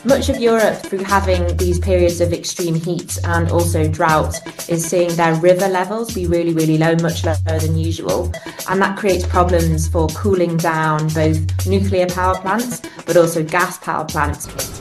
Much of Europe, through having these periods of extreme heat and also drought, is seeing their river levels be really, really low, much lower than usual. And that creates problems for cooling down both nuclear power plants, but also gas power plants.